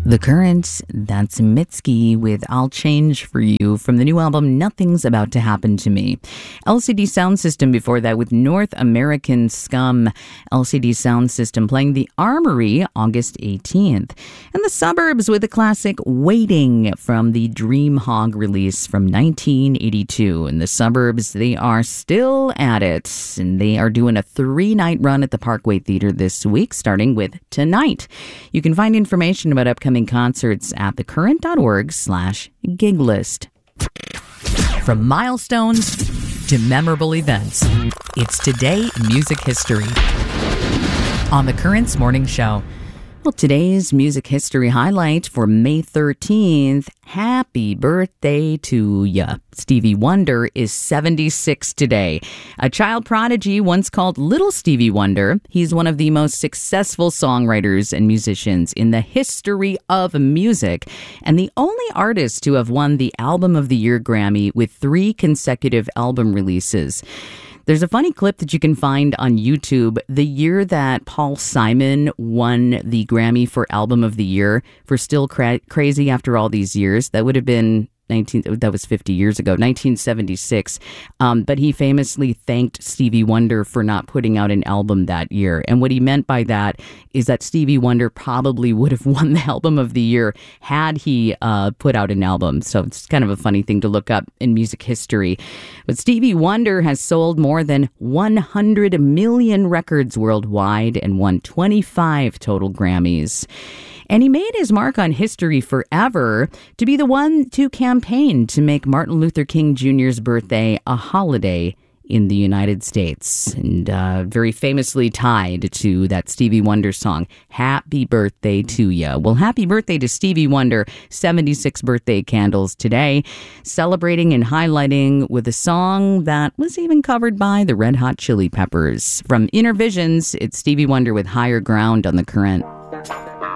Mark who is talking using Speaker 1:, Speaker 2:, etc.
Speaker 1: The Current, that's Mitski with I'll Change For You from the new album Nothing's About to Happen to Me. LCD Sound System before that with North American Scum. LCD Sound System playing The Armory August 18th. And The Suburbs with the classic Waiting from the Dream Hog release from 1982. And The Suburbs, they are still at it. And they are doing a 3-night run at the Parkway Theater this week, starting with tonight. You can find information about upcoming concerts at thecurrent.org/gig list. From milestones to memorable events, it's Today in Music History on The Current's Morning Show. Well, today's music history highlight for May 13th, happy birthday to ya. Stevie Wonder is 76 today. A child prodigy once called Little Stevie Wonder. He's one of the most successful songwriters and musicians in the history of music, and the only artist to have won the Album of the Year Grammy with 3 consecutive album releases. There's a funny clip that you can find on YouTube. The year that Paul Simon won the Grammy for Album of the Year for Still Crazy After All These Years, that would have been 50 years ago, 1976. But he famously thanked Stevie Wonder for not putting out an album that year. And what he meant by that is that Stevie Wonder probably would have won the Album of the Year had he put out an album. So it's kind of a funny thing to look up in music history. But Stevie Wonder has sold more than 100 million records worldwide and won 25 total Grammys. And he made his mark on history forever to be the one to campaign to make Martin Luther King Jr.'s birthday a holiday in the United States. And very famously tied to that Stevie Wonder song, Happy Birthday to Ya. Well, happy birthday to Stevie Wonder. 76 birthday candles today. Celebrating and highlighting with a song that was even covered by the Red Hot Chili Peppers. From Inner Visions, it's Stevie Wonder with Higher Ground on The Current.